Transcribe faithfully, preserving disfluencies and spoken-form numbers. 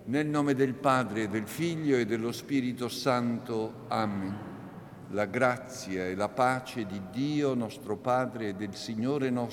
Nel nome del Padre, del Figlio e dello Spirito Santo. Amen. La grazia e la pace di Dio, nostro Padre, e del Signore nostro